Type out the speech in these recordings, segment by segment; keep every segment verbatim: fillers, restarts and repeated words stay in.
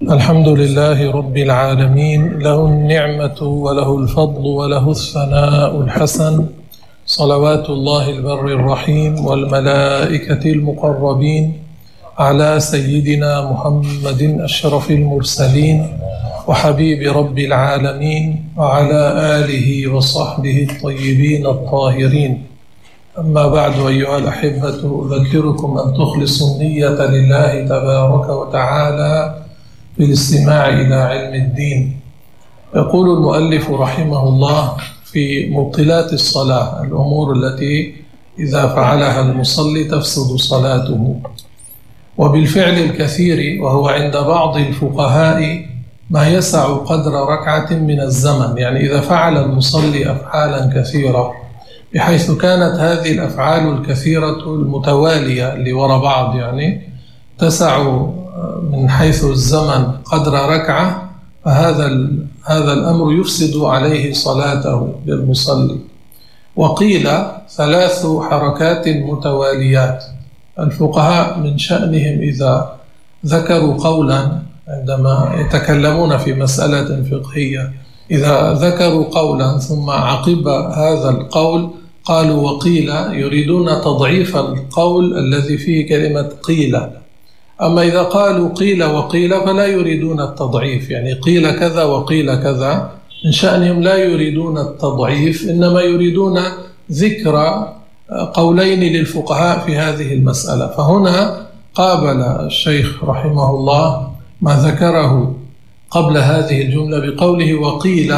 الحمد لله رب العالمين، له النعمة وله الفضل وله الثناء الحسن، صلوات الله البر الرحيم والملائكة المقربين على سيدنا محمد أشرف المرسلين وحبيب رب العالمين وعلى آله وصحبه الطيبين الطاهرين. أما بعد، أيها الأحبة، أذكركم أن تخلصوا النية لله تبارك وتعالى في الاستماع إلى علم الدين. يقول المؤلف رحمه الله في مبطلات الصلاة، الأمور التي إذا فعلها المصلي تفسد صلاته، وبالفعل الكثير، وهو عند بعض الفقهاء ما يسع قدر ركعة من الزمن. يعني إذا فعل المصلي أفعالا كثيرة بحيث كانت هذه الأفعال الكثيرة المتوالية اللي وراء بعض يعني تسع من حيث الزمن قدر ركعة، فهذا هذا الأمر يفسد عليه صلاته للمصلي. وقيل ثلاث حركات متواليات. الفقهاء من شأنهم إذا ذكروا قولا عندما يتكلمون في مسألة فقهية، إذا ذكروا قولا ثم عقب هذا القول قالوا وقيل، يريدون تضعيف القول الذي فيه كلمة قيل. أما إذا قالوا قيل وقيل فلا يريدون التضعيف، يعني قيل كذا وقيل كذا، من شأنهم لا يريدون التضعيف، إنما يريدون ذكر قولين للفقهاء في هذه المسألة. فهنا قابل الشيخ رحمه الله ما ذكره قبل هذه الجملة بقوله وقيل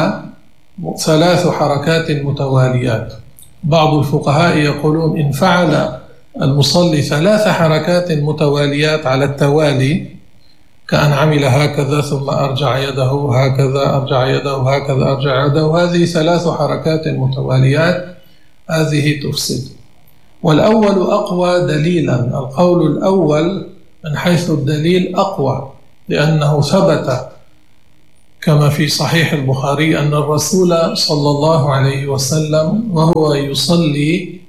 ثلاث حركات متواليات. بعض الفقهاء يقولون إن فعل المصلي ثلاث حركات متواليات على التوالي، كأن عمل هكذا ثم أرجع يده هكذا أرجع يده هكذا أرجع يده، هذه ثلاث حركات متواليات، هذه تفسد. والأول أقوى دليلا، القول الأول من حيث الدليل أقوى، لأنه ثبت كما في صحيح البخاري أن الرسول صلى الله عليه وسلم وهو يصلي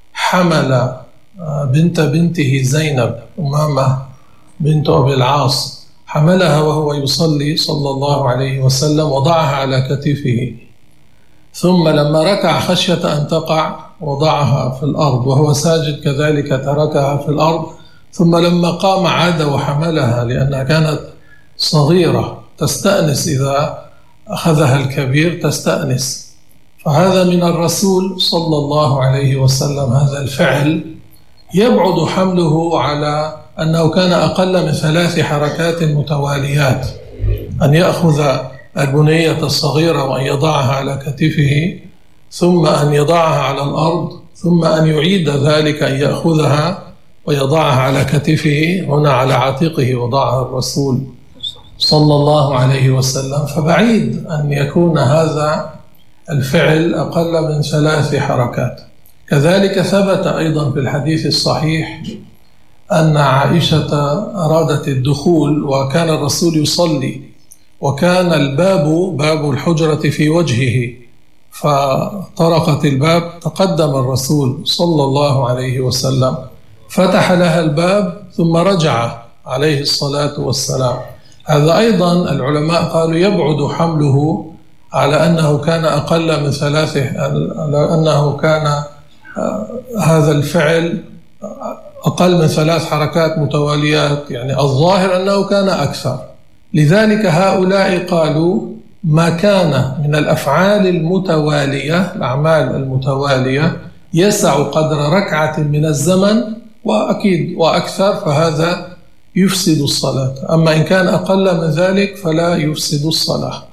حمل بنت بنته زينب أمامة بنت أبي العاص، حملها وهو يصلي صلى الله عليه وسلم، وضعها على كتفه، ثم لما ركع خشية أن تقع وضعها في الأرض، وهو ساجد كذلك تركها في الأرض، ثم لما قام عاد وحملها لأنها كانت صغيرة تستأنس، إذا أخذها الكبير تستأنس. فهذا من الرسول صلى الله عليه وسلم، هذا الفعل يبعد حمله على أنه كان أقل من ثلاث حركات متواليات، أن يأخذ البنية الصغيرة وأن يضعها على كتفه، ثم أن يضعها على الأرض، ثم أن يعيد ذلك أن يأخذها ويضعها على كتفه، هنا على عاتقه وضعها الرسول صلى الله عليه وسلم. فبعيد أن يكون هذا الفعل أقل من ثلاث حركات. كذلك ثبت أيضا في الحديث الصحيح أن عائشة أرادت الدخول وكان الرسول يصلي، وكان الباب باب الحجرة في وجهه، فطرقت الباب، تقدم الرسول صلى الله عليه وسلم فتح لها الباب ثم رجع عليه الصلاة والسلام. هذا أيضا العلماء قالوا يبعد حمله على أنه كان أقل من ثلاث، على أنه كان هذا الفعل أقل من ثلاث حركات متواليات، يعني الظاهر أنه كان أكثر. لذلك هؤلاء قالوا ما كان من الأفعال المتوالية، الأعمال المتوالية، يسع قدر ركعة من الزمن وأكيد وأكثر، فهذا يفسد الصلاة. أما إن كان أقل من ذلك فلا يفسد الصلاة.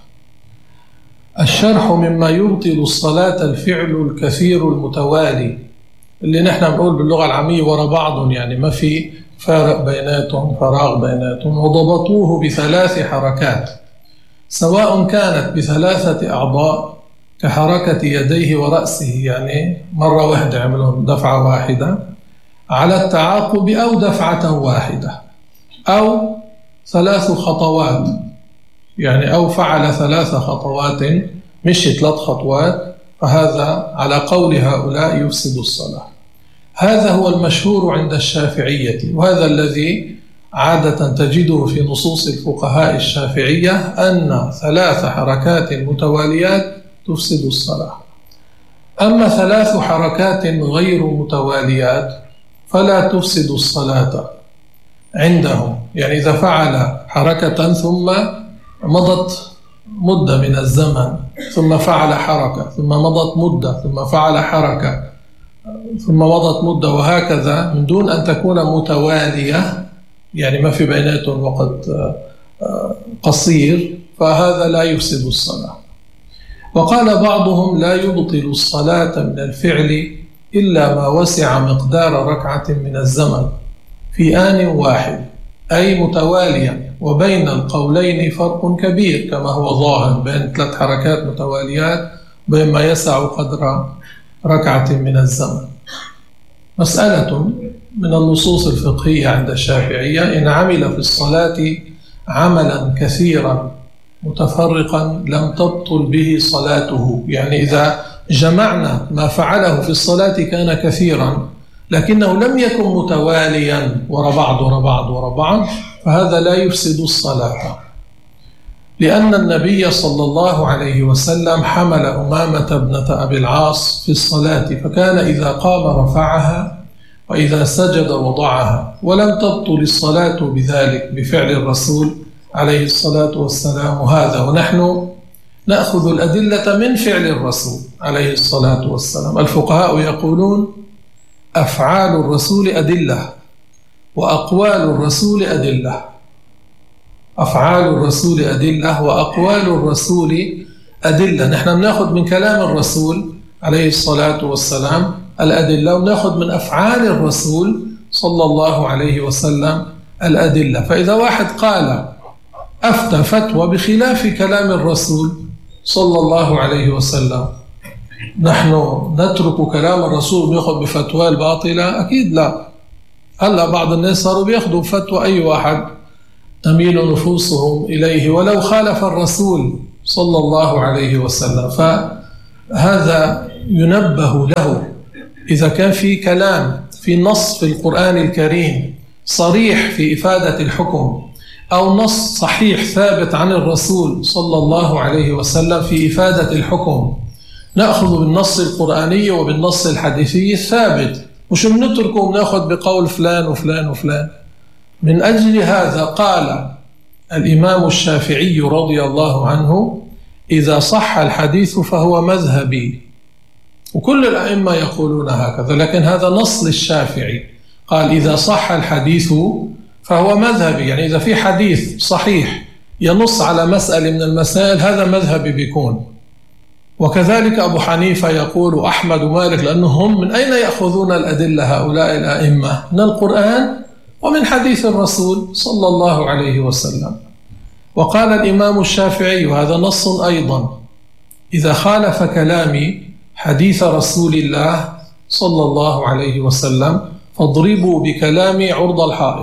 الشرح مما يبطل الصلاة الفعل الكثير المتوالي، اللي نحن نقول باللغة العامية وراء بعض، يعني ما في فارق بيناتهم، فراغ بيناتهم، وضبطوه بثلاث حركات، سواء كانت بثلاثة أعضاء كحركة يديه ورأسه، يعني مرة واحدة عملهم دفعة واحدة على التعاقب، أو دفعة واحدة، أو ثلاث خطوات، يعني أو فعل ثلاث خطوات مش ثلاث خطوات، فهذا على قول هؤلاء يفسد الصلاة. هذا هو المشهور عند الشافعية، وهذا الذي عادة تجده في نصوص الفقهاء الشافعية أن ثلاث حركات متواليات تفسد الصلاة. أما ثلاث حركات غير متواليات فلا تفسد الصلاة عندهم. يعني إذا فعل حركة ثم مضت مدة من الزمن ثم فعل حركة ثم مضت مدة ثم فعل حركة ثم مضت مدة وهكذا من دون أن تكون متوالية، يعني ما في بيناتهم وقت قصير، فهذا لا يفسد الصلاة. وقال بعضهم لا يبطل الصلاة من الفعل إلا ما وسع مقدار ركعة من الزمن في آن واحد، أي متواليا، وبين القولين فرق كبير كما هو ظاهر بين ثلاث حركات متواليات وبين ما يسع قدر ركعة من الزمن. مسألة من النصوص الفقهية عند الشافعية: إن عمل في الصلاة عملا كثيرا متفرقا لم تبطل به صلاته. يعني إذا جمعنا ما فعله في الصلاة كان كثيرا لكنه لم يكن متواليا وراء بعض وراء بعض وراء بعض، فهذا لا يفسد الصلاة، لأن النبي صلى الله عليه وسلم حمل أمامة ابنة أبي العاص في الصلاة، فكان إذا قام رفعها وإذا سجد وضعها، ولم تبطل الصلاة بذلك بفعل الرسول عليه الصلاة والسلام هذا. ونحن نأخذ الأدلة من فعل الرسول عليه الصلاة والسلام. الفقهاء يقولون أفعال الرسول أدلة وأقوال الرسول أدلة. أفعال الرسول أدلة وأقوال الرسول أدلة. نحن بناخذ من كلام الرسول عليه الصلاة والسلام الأدلة، وناخذ من أفعال الرسول صلى الله عليه وسلم الأدلة. فإذا واحد قال أفتى فتوى بخلاف كلام الرسول صلى الله عليه وسلم، نحن نترك كلام الرسول ونأخذ بفتوى الباطلة؟ أكيد لا. هلا بعض الناس صاروا بيأخذوا فتوى أي واحد تميل نفوسهم إليه ولو خالف الرسول صلى الله عليه وسلم. فهذا ينبه له إذا كان في كلام في نص في القرآن الكريم صريح في إفادة الحكم، أو نص صحيح ثابت عن الرسول صلى الله عليه وسلم في إفادة الحكم، نأخذ بالنص القرآني وبالنص الحديثي الثابت، مش بنتركه ونأخذ بقول فلان وفلان وفلان. من أجل هذا قال الإمام الشافعي رضي الله عنه: إذا صح الحديث فهو مذهبي. وكل الأئمة يقولون هكذا، لكن هذا نص للشافعي، قال إذا صح الحديث فهو مذهبي. يعني إذا في حديث صحيح ينص على مسألة من المسائل هذا مذهبي بيكون. وكذلك أبو حنيفة يقول، أحمد ومالك، لأنهم من أين يأخذون الأدلة هؤلاء الأئمة؟ من القرآن ومن حديث الرسول صلى الله عليه وسلم. وقال الإمام الشافعي، وهذا نص أيضا: إذا خالف كلامي حديث رسول الله صلى الله عليه وسلم فاضربوا بكلامي عرض الحائط.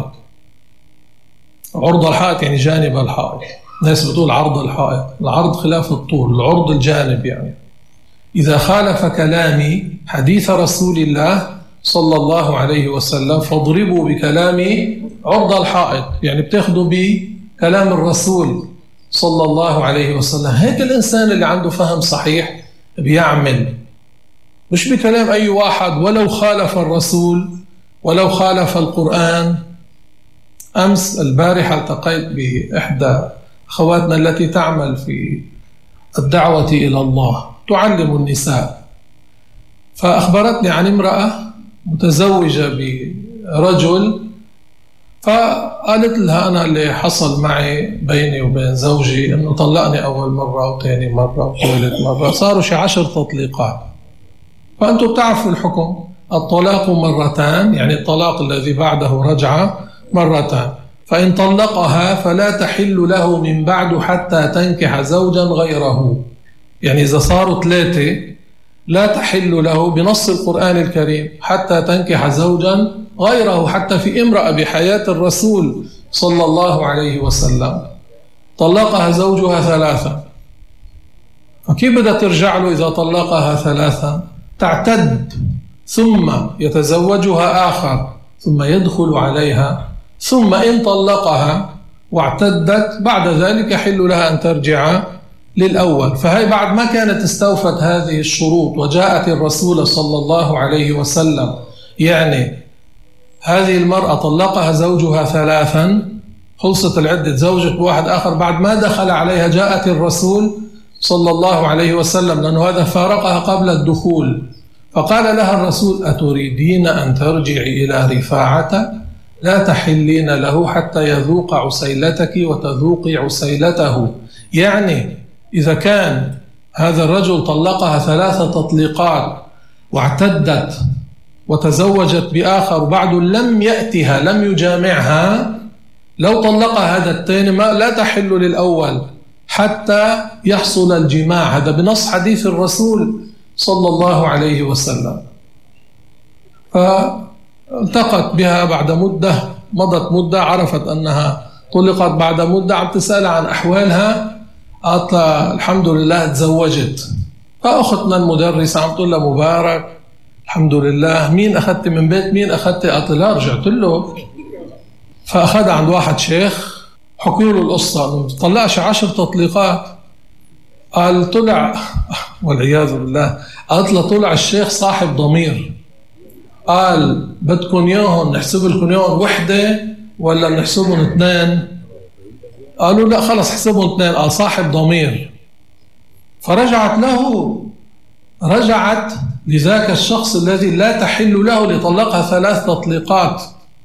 عرض الحائط يعني جانب الحائط. الناس بتقول عرض الحائط، العرض خلاف الطول، العرض الجانب. يعني إذا خالف كلامي حديث رسول الله صلى الله عليه وسلم فاضربوا بكلامي عرض الحائط، يعني بتاخذوا بكلام الرسول صلى الله عليه وسلم. هيك الإنسان اللي عنده فهم صحيح بيعمل، مش بكلام أي واحد ولو خالف الرسول ولو خالف القرآن. أمس البارحة التقيت بإحدى أخواتنا التي تعمل في الدعوة إلى الله، تعلم النساء، فأخبرتني عن امرأة متزوجة برجل، فقالت لها أنا اللي حصل معي بيني وبين زوجي أنه طلقني أول مرة وثاني مرة وثالث مرة، صاروا شي عشر تطليقات. فأنتم بتعرفوا الحكم، الطلاق مرتان، يعني الطلاق الذي بعده رجعة مرتان، فإن طلقها فلا تحل له من بعد حتى تنكح زوجا غيره. يعني إذا صاروا ثلاثة لا تحل له بنص القرآن الكريم حتى تنكح زوجا غيره. حتى في امرأة بحياة الرسول صلى الله عليه وسلم طلقها زوجها ثلاثا، فكيف بدها ترجع له إذا طلقها ثلاثا؟ تعتد ثم يتزوجها آخر ثم يدخل عليها ثم إن طلقها واعتدت بعد ذلك يحل لها أن ترجع للأول. فهي بعد ما كانت استوفت هذه الشروط وجاءت الرسول صلى الله عليه وسلم، يعني هذه المرأة طلقها زوجها ثلاثا، خلصت العدة، تزوجت بواحد آخر، بعد ما دخل عليها جاءت الرسول صلى الله عليه وسلم، لأنه هذا فارقها قبل الدخول، فقال لها الرسول: أتريدين أن ترجعي إلى رفاعة؟ لا تحلين له حتى يذوق عسيلتك وتذوقي عسيلته. يعني إذا كان هذا الرجل طلقها ثلاث تطليقات واعتدت وتزوجت بآخر وبعد لم يأتها لم يجامعها، لو طلقها هذا الثاني ما لا تحل للأول حتى يحصل الجماع. هذا بنص حديث الرسول صلى الله عليه وسلم. فالتقت بها بعد مدة، مضت مدة، عرفت أنها طلقت بعد مدة، عم تسأل عن أحوالها، قالت لها الحمد لله تزوجت. فأختنا المدرسة عم تقول لها: مبارك، الحمد لله، مين أخذت من بيت مين أخذت؟ قالت لها: رجعت له. فأخذ عند واحد شيخ، حكوا له القصة، طلعش عشر تطليقات. قال طلع والعياذ بالله، قالت له طلع الشيخ صاحب ضمير، قال بدكم ياهن نحسب لكم ياهن وحدة ولا نحسبهم اثنين؟ قالوا لا خلص حسبهم اثنين. قال صاحب ضمير. فرجعت له، رجعت لذاك الشخص الذي لا تحل له لطلقها ثلاث تطليقات.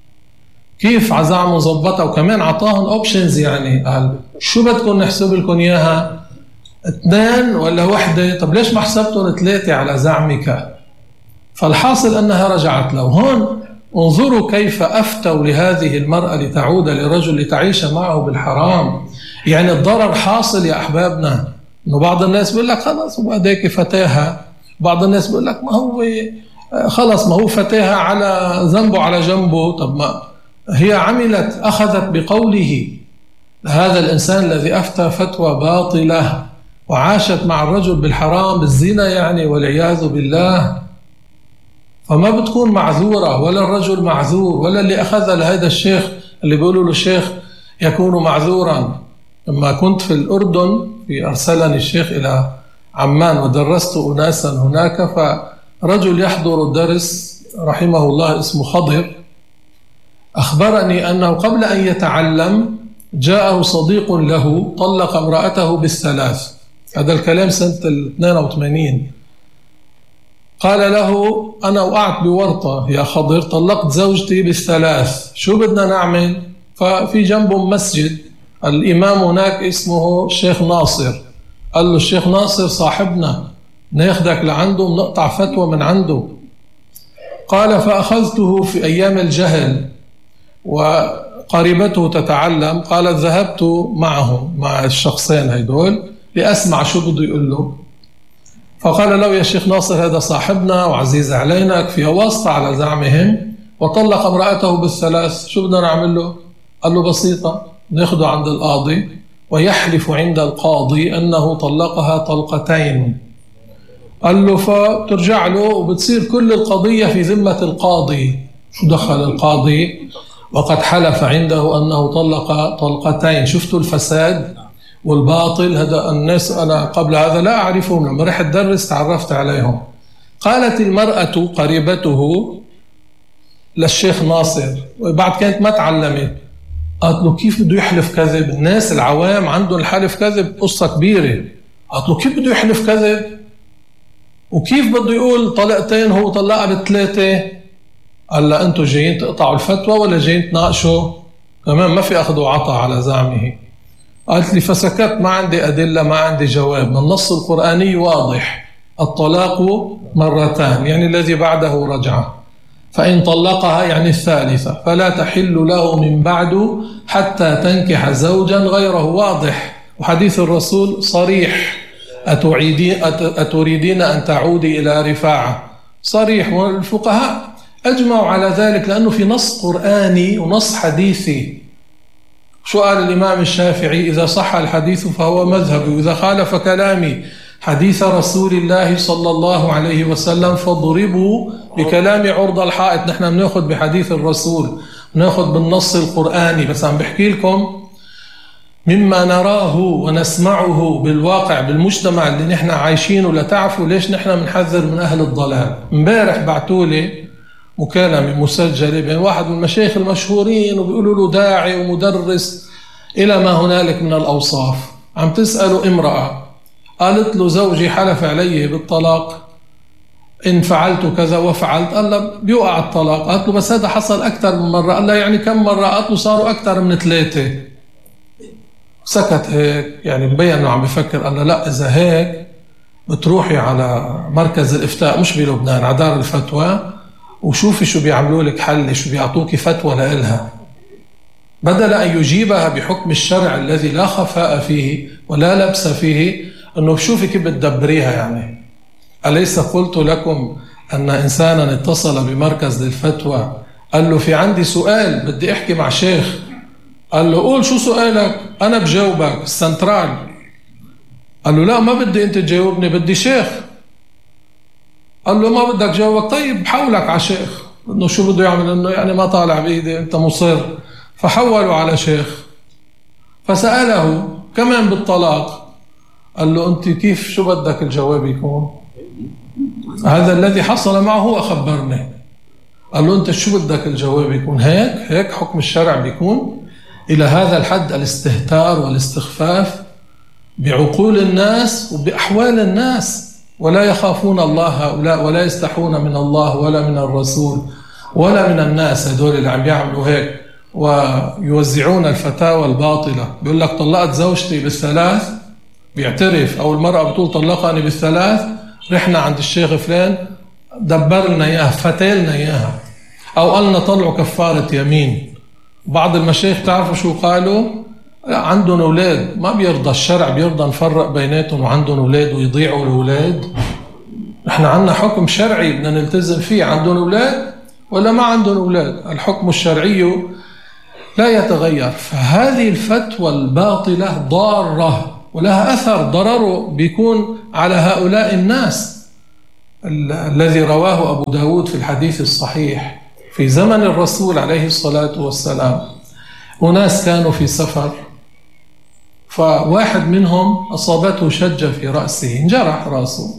كيف عزام مظبطها؟ وكمان عطاهم اوبشنز، يعني قال شو بدكم نحسب لكم اياها، اثنين ولا وحده؟ طب ليش ما حسبتهم ثلاثه على زعمك؟ فالحاصل انها رجعت له. هون انظروا كيف افتوا لهذه المراه لتعود لرجل لتعيش معه بالحرام. يعني الضرر حاصل يا احبابنا. انه بعض الناس بيقول لك خلص هو هداك فتاها، بعض الناس بيقول لك ما هو خلص ما هو فتاها على ذنبه على جنبه. طب ما هي عملت، أخذت بقوله. هذا الإنسان الذي أفتى فتوى باطلة وعاشت مع الرجل بالحرام بالزنا يعني والعياذ بالله، فما بتكون معذورة، ولا الرجل معذور، ولا اللي أخذ لهذا الشيخ اللي بيقولوا له شيخ يكون معذورا. لما كنت في الأردن في أرسلني الشيخ إلى عمان ودرست أناسا هناك، فرجل يحضر الدرس رحمه الله اسمه خضر أخبرني أنه قبل أن يتعلم جاءه صديق له طلق امرأته بالثلاث. هذا الكلام سنة اثنين وثمانين. قال له أنا وقعت بورطة يا خضر، طلقت زوجتي بالثلاث، شو بدنا نعمل؟ ففي جنبه مسجد، الإمام هناك اسمه الشيخ ناصر. قال له الشيخ ناصر صاحبنا، ناخدك لعنده ونقطع فتوى من عنده. قال فأخذته في أيام الجهل وقريبته تتعلم. قالت ذهبت معه مع الشخصين هيدول لأسمع شو بده يقول له. فقال له يا شيخ ناصر هذا صاحبنا وعزيز علينا، كفي واسطة على زعمهم، وطلق امرأته بالثلاث، شو بدنا نعمل له؟ قال له بسيطة، ناخده عند القاضي ويحلف عند القاضي أنه طلقها طلقتين. قال له فترجع له وبتصير كل القضية في ذمة القاضي. شو دخل القاضي وقد حلف عنده أنه طلق طلقتين؟ شفتوا الفساد والباطل. هذا الناس أنا قبل هذا لا أعرفهم، لما رحت أدرس تعرفت عليهم. قالت المرأة قريبته للشيخ ناصر وبعد كانت ما تعلمت، قالت له كيف بده يحلف كذب؟ الناس العوام عندهم الحلف كذب قصة كبيرة. قالت له كيف بده يحلف كذب؟ وكيف بده يقول طلقتين هو طلقها بالثلاثة؟ قال لا أنتوا جايين تقطعوا الفتوى ولا جايين تناقشوا؟ كمان ما في أخذ وعطى على زعمه. قالت لي فسكت، ما عندي أدلة، ما عندي جواب. من النص القرآني واضح، الطلاق مرتان، يعني الذي بعده رجعة، فإن طلقها يعني الثالثة فلا تحل له من بعد حتى تنكح زوجا غيره. واضح، وحديث الرسول صريح، أتريدين أن تعودي إلى رفاعة، صريح. والفقهاء أجمعوا على ذلك لأنه في نص قرآني ونص حديثي. شو قال الإمام الشافعي؟ إذا صح الحديث فهو مذهبي، وإذا خالف كلامي حديث رسول الله صلى الله عليه وسلم فاضربوا بكلام عرض الحائط. نحن بناخذ بحديث الرسول، ناخد بالنص القرآني، بس عم بحكي لكم مما نراه ونسمعه بالواقع بالمجتمع اللي نحن عايشينه لتعرفوا ليش نحن بنحذر من أهل الضلال. امبارح بعتولي مكالمة مسجلة بين واحد من المشايخ المشهورين وبيقولوا له داعي ومدرس إلى ما هنالك من الأوصاف، عم تسأله امرأة قالت له زوجي حلف علي بالطلاق إن فعلت كذا وفعلت، قال له بيوقع الطلاق. قالت له بس هذا حصل أكثر من مرة. قال له يعني كم مرة؟ قالت له صاروا أكثر من ثلاثة. سكت هيك، يعني مبين انه عم بفكر. قال له لا، اذا هيك بتروحي على مركز الافتاء مش بلبنان، على دار الفتوى، وشوفي شو بيعملوا لك حل، شو بيعطوكي فتوى لإلها، بدل ان يجيبها بحكم الشرع الذي لا خفاء فيه ولا لبس فيه، انه شوفي كيف بتدبريها. يعني أليس قلت لكم ان انسانا اتصل بمركز للفتوى قال له في عندي سؤال بدي احكي مع شيخ، قال له قول شو سؤالك أنا بجاوبك السنترال. قال له لا ما بدي أنت تجاوبني، بدي شيخ. قال له ما بدك جاوبك، طيب بحولك على شيخ. إنه شو بده يعمل؟ إنه يعني ما طالع بإيدي أنت مصر. فحولوا على شيخ فسأله كمان بالطلاق، قال له أنت كيف شو بدك الجواب يكون؟ هذا الذي حصل معه هو أخبرني. قال له أنت شو بدك الجواب يكون؟ هيك هيك حكم الشرع بيكون؟ إلى هذا الحد الاستهتار والاستخفاف بعقول الناس وبأحوال الناس، ولا يخافون الله هؤلاء ولا يستحون من الله ولا من الرسول ولا من الناس. هدول اللي عم يعملوا هيك ويوزعون الفتاوى الباطلة. بيقول لك طلقت زوجتي بالثلاث، بيعترف، أو المرأة بتقول طلقني بالثلاث، رحنا عند الشيخ فلان دبر لنا إياها، فتيلنا إياها، أو قالنا طلعوا كفارة يمين. بعض المشايخ تعرفوا شو قالوا؟ عندهم أولاد، ما بيرضى الشرع، بيرضى نفرق بيناتهم وعندهم أولاد ويضيعوا الأولاد. نحن عندنا حكم شرعي بدنا نلتزم فيه، عندهم أولاد ولا ما عندهم أولاد، الحكم الشرعي لا يتغير. فهذه الفتوى الباطلة ضارة ولها أثر، ضرره بيكون على هؤلاء الناس. الذي رواه أبو داود في الحديث الصحيح في زمن الرسول عليه الصلاة والسلام، أناس كانوا في سفر، فواحد منهم أصابته شجة في رأسه، انجرح رأسه،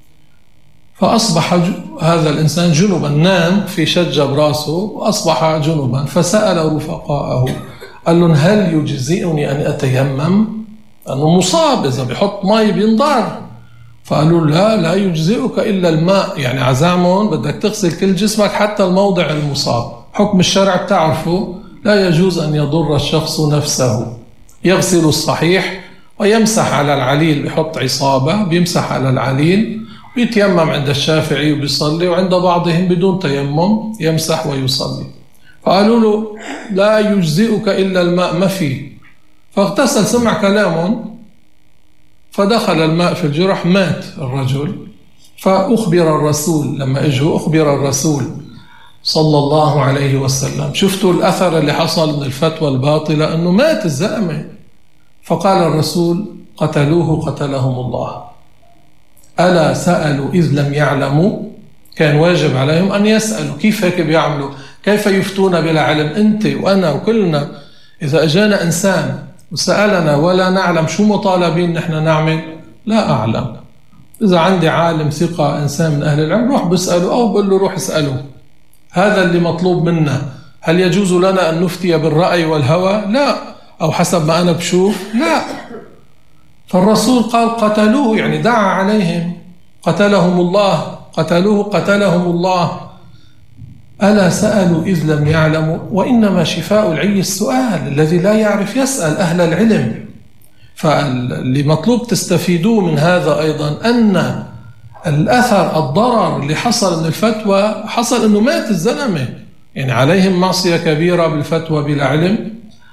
فأصبح هذا الإنسان جنبا، نام في شجة برأسه وأصبح جنبا. فسأل رفقاءه قال لهم هل يجزئني أن أتيمم؟ أنه مصاب، إذا بحط ماء بينضر. فقالوا لا لا يجزئك إلا الماء، يعني عزامهم بدك تغسل كل جسمك حتى الموضع المصاب. حكم الشرع بتعرفوا لا يجوز أن يضر الشخص نفسه، يغسل الصحيح ويمسح على العليل، بحط عصابة بيمسح على العليل، بيتيمم عند الشافعي وبيصلي، وعند بعضهم بدون تيمم يمسح ويصلي. فقالوا له لا يجزئك إلا الماء، ما فيه. فاغتسل، سمع كلامهم، فدخل الماء في الجرح، مات الرجل. فأخبر الرسول، لما اجوا أخبر الرسول صلى الله عليه وسلم، شفتوا الأثر اللي حصل من الفتوى الباطلة، أنه مات الزلمة. فقال الرسول قتلوه قتلهم الله. ألا سألوا إذ لم يعلموا؟ كان واجب عليهم أن يسألوا. كيف هيك بيعملوا؟ كيف يفتون بلا علم؟ أنت وأنا وكلنا إذا أجانا إنسان وسألنا ولا نعلم شو مطالبين نحن نعمل؟ لا أعلم. إذا عندي عالم ثقة إنسان من أهل العلم روح بسأله، أو بقول له روح اسأله. هذا اللي مطلوب منا. هل يجوز لنا أن نفتي بالرأي والهوى؟ لا. أو حسب ما أنا بشوف؟ لا. فالرسول قال قتلوه، يعني دعا عليهم، قتلهم الله، قتلوه قتلهم الله. ألا سألوا إذ لم يعلموا؟ وإنما شفاء العي السؤال، الذي لا يعرف يسأل أهل العلم. فاللي مطلوب تستفيدوه من هذا أيضا أن الأثر الضرر اللي حصل من الفتوى حصل أنه مات الزلمة، يعني عليهم معصية كبيرة بالفتوى بلا علم،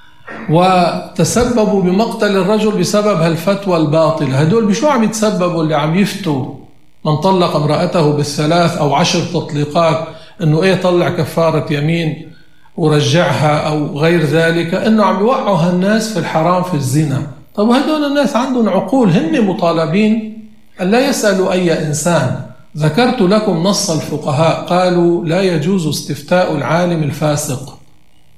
وتسببوا بمقتل الرجل بسبب هالفتوى الباطلة. هدول بشو عم يتسببوا؟ اللي عم يفتوا من طلق امرأته بالثلاث أو عشر تطليقات أنه إيه طلع كفارة يمين ورجعها أو غير ذلك، أنه عم يوقعوا هالناس في الحرام في الزنا. طب هدول الناس عندهم عقول، هن مطالبين أن لا يسألوا أي إنسان. ذكرت لكم نص الفقهاء، قالوا لا يجوز استفتاء العالم الفاسق.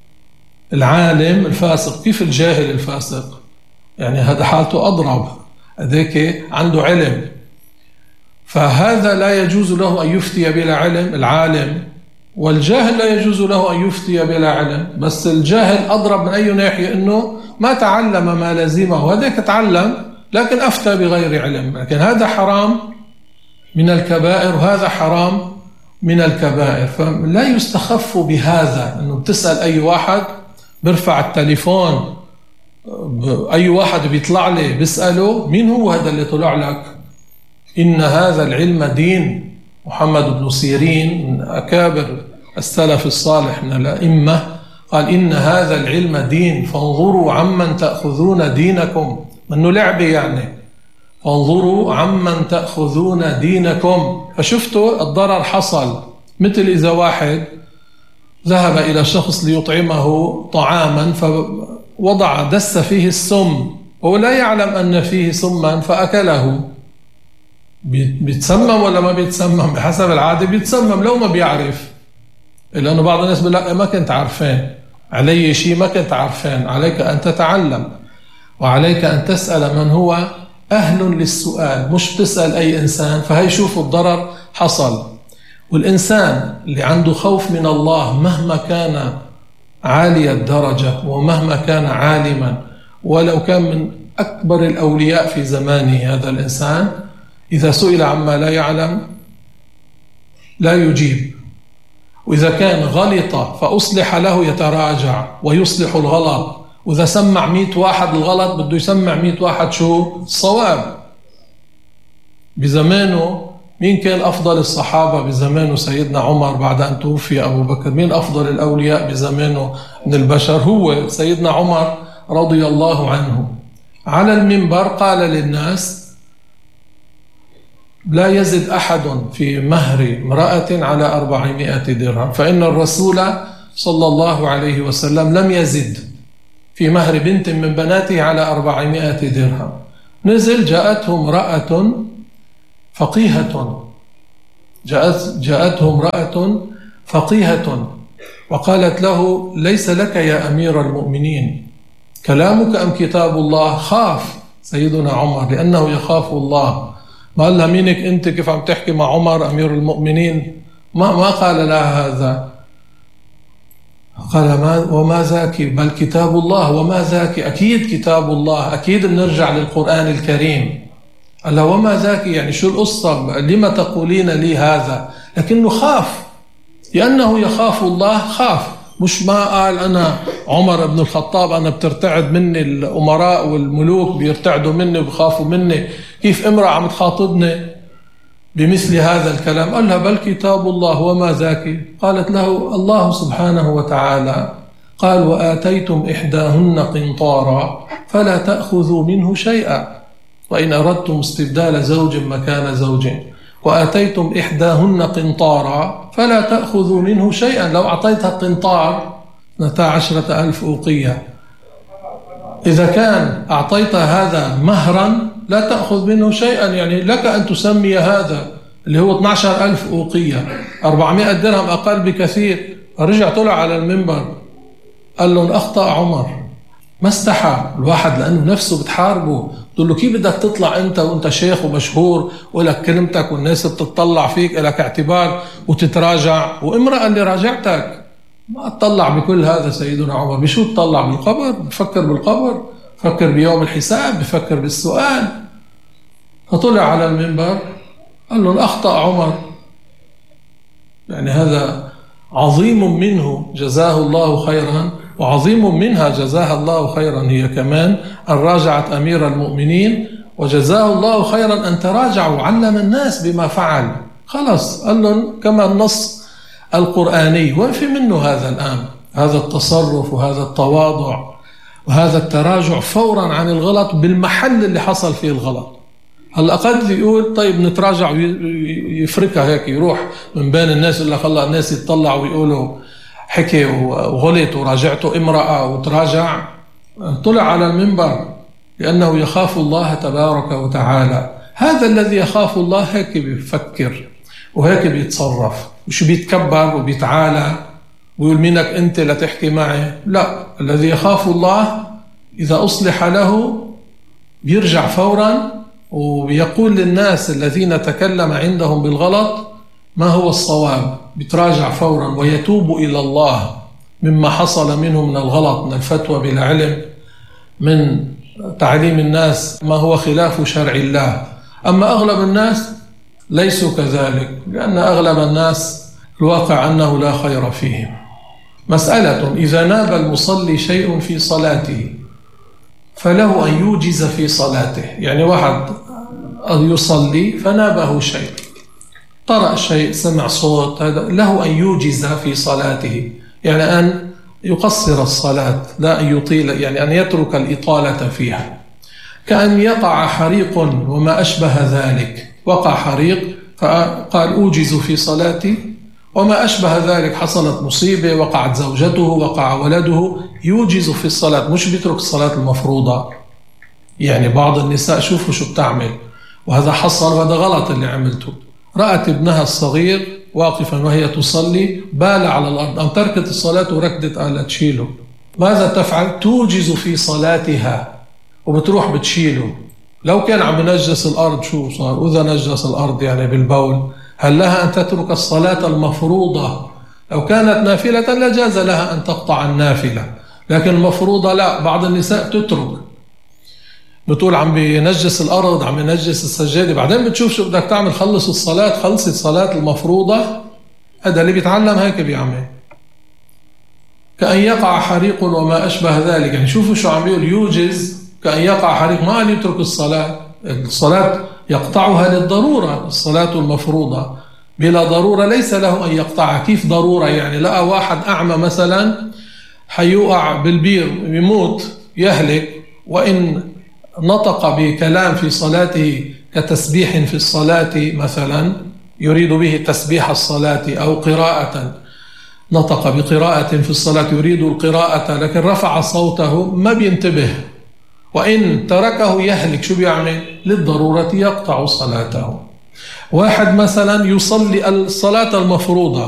العالم الفاسق كيف الجاهل الفاسق؟ يعني هذا حالته أضرب، هذاك عنده علم، فهذا لا يجوز له أن يفتي بلا علم العالم، والجاهل لا يجوز له أن يفتي بلا علم. بس الجاهل أضرب من أي ناحية؟ أنه ما تعلم ما لازمه، هذاك تعلم لكن أفتى بغير علم. لكن هذا حرام من الكبائر وهذا حرام من الكبائر، فلا يستخف بهذا. أنه بتسأل أي واحد، برفع التليفون أي واحد بيطلع لي بيسأله مين هو هذا اللي طلع لك؟ إن هذا العلم دين. محمد بن سيرين من أكابر السلف الصالح من الأئمة قال إن هذا العلم دين فانظروا عمن تأخذون دينكم، منه لعبة يعني، فانظروا عمن تأخذون دينكم. فشفتوا الضرر حصل، مثل إذا واحد ذهب إلى شخص ليطعمه طعاما فوضع دس فيه السم وهو لا يعلم أن فيه سما فأكله، بيتسمم ولا ما بيتسمم؟ بحسب العادة بيتسمم لو ما بيعرف، لأنه بعض الناس بيقول لا ما كنت عارفين علي شيء، ما كنت عارفين. عليك أن تتعلم وعليك أن تسأل من هو أهل للسؤال، مش تسأل أي إنسان. فهي شوفوا الضرر حصل. والإنسان اللي عنده خوف من الله مهما كان عالي الدرجة ومهما كان عالما، ولو كان من أكبر الأولياء في زمانه، هذا الإنسان إذا سئل عما لا يعلم لا يجيب، وإذا كان غلط فأصلح له يتراجع ويصلح الغلط، وإذا سمع مئة واحد الغلط بده يسمع مئة واحد شو الصواب. بزمانه مين كان أفضل الصحابة بزمانه؟ سيدنا عمر بعد أن توفي أبو بكر. مين أفضل الأولياء بزمانه من البشر؟ هو سيدنا عمر رضي الله عنه. على المنبر قال للناس لا يزد أحد في مهر امرأة على أربعمائة درهم، فإن الرسول صلى الله عليه وسلم لم يزد في مهر بنت من بناته على أربعمائة درهم. نزل جاءته امرأة فقيهة، جاءت جاءته امرأة فقيهة وقالت له ليس لك يا أمير المؤمنين كلامك أم كتاب الله؟ خاف سيدنا عمر لأنه يخاف الله، ما قال لها مينك أنت كيف عم تحكي مع عمر أمير المؤمنين؟ ما ما قال لها هذا. قال ما وما ذاك؟ بل كتاب الله. وما ذاك؟ أكيد كتاب الله، أكيد بنرجع للقرآن الكريم. قال لها وما ذاك؟ يعني شو القصة؟ لما تقولين لي هذا؟ لكنه خاف، لأنه يخاف الله خاف. مش ما قال أنا عمر بن الخطاب أنا بترتعد مني الأمراء والملوك بيرتعدوا مني وبخافوا مني، كيف امرأة عم تخاطبني بمثل هذا الكلام؟ قال لها بل كتاب الله. وما ذاك؟ قالت له الله سبحانه وتعالى قال وآتيتم إحداهن قنطارا فلا تأخذوا منه شيئا وإن أردتم استبدال زوج مكان زوج وآتيتم إحداهن قنطارا فلا تأخذوا منه شيئا. لو أعطيتها قنطار اثنتا عشرة ألف أوقية، إذا كان أعطيت هذا مهرا لا تأخذ منه شيئا، يعني لك أن تسمي هذا اللي هو اثنتا عشرة ألف أوقية أربعمائة درهم أقل بكثير. رجع طلع على المنبر قال لهم أخطأ عمر، ما استحى الواحد لأنه نفسه بتحاربه. تقول له كيف بدك تطلع أنت وأنت شيخ ومشهور ولك كلمتك والناس بتطلع فيك لك اعتبار وتتراجع، وامرأة اللي راجعتك ما تطلع بكل هذا. سيدنا عمر بشو تطلع؟ بالقبر؟ بفكر بالقبر، بفكر بيوم الحساب، بفكر بالسؤال. فطلع على المنبر قال له أخطأ عمر. يعني هذا عظيم منه جزاه الله خيرا، وعظيم منها جزاها الله خيرا هي كمان أن راجعت أمير المؤمنين، وجزاه الله خيرا أن تراجعوا وعلم الناس بما فعل. خلص قال لهم كما النص القرآني. وين في منه هذا الآن؟ هذا التصرف وهذا التواضع وهذا التراجع فورا عن الغلط بالمحل اللي حصل فيه الغلط. هلا قد يقول طيب نتراجع ويفركها هيك، يروح من بين الناس اللي خلى الناس يتطلعوا ويقولوا حكي وغلط وراجعته امرأة وتراجع. طلع على المنبر لأنه يخاف الله تبارك وتعالى. هذا الذي يخاف الله هيك بيفكر وهيك بيتصرف، مش بيتكبر وبيتعالى ويقول منك أنت لا تحكي معي. لا، الذي يخاف الله إذا أصلح له بيرجع فورا وبيقول للناس الذين تكلم عندهم بالغلط ما هو الصواب، بيتراجع فورا ويتوب إلى الله مما حصل منه من الغلط، من الفتوى بلا علم، من تعليم الناس ما هو خلاف شرع الله. أما أغلب الناس ليسوا كذلك، لأن أغلب الناس الواقع أنه لا خير فيهم. مسألة: إذا ناب المصلي شيء في صلاته فله أن يوجز في صلاته. يعني واحد يصلي فنابه شيء، قرأ شيء، سمع صوت، هذا له أن يوجز في صلاته، يعني أن يقصر الصلاة لا أن يطيل، يعني أن يترك الإطالة فيها. كأن يقع حريق وما أشبه ذلك، وقع حريق فقال أوجز في صلاتي، وما أشبه ذلك، حصلت مصيبة، وقعت زوجته، وقع ولده، يوجز في الصلاة، مش بيترك الصلاة المفروضة. يعني بعض النساء شوفوا شو بتعمل، وهذا حصل وهذا غلط اللي عملته. رأت ابنها الصغير واقفا وهي تصلي، بال على الأرض، أن تركت الصلاة وركضت قالت تشيله. ماذا تفعل؟ توجز في صلاتها وبتروح بتشيله. لو كان عم ينجس الأرض شو صار؟ وإذا نجس الأرض يعني بالبول، هل لها أن تترك الصلاة المفروضة؟ لو كانت نافلة لجاز لها أن تقطع النافلة، لكن المفروضة لا. بعض النساء تترك، بتقول عم بينجس الأرض، عم بينجس السجادة، بعدين بتشوف شو بدك تعمل، خلص الصلاة، خلص الصلاة المفروضة. هذا اللي بيتعلم هيك بيعمل. كأن يقع حريق وما أشبه ذلك، يعني شوفوا شو عم بيقول، يوجز كأن يقع حريق، ما أن يترك الصلاة. الصلاة يقطعها للضرورة، الصلاة المفروضة بلا ضرورة ليس له أن يقطعها. كيف ضرورة؟ يعني لقى واحد أعمى مثلا حيوقع بالبير يموت يهلك، وإن نطق بكلام في صلاته كتسبيح في الصلاة مثلا، يريد به تسبيح الصلاة، أو قراءة، نطق بقراءة في الصلاة يريد القراءة، لكن رفع صوته ما بينتبه، وإن تركه يهلك. شو بيعمل؟ للضرورة يقطع صلاته. واحد مثلا يصلي الصلاة المفروضة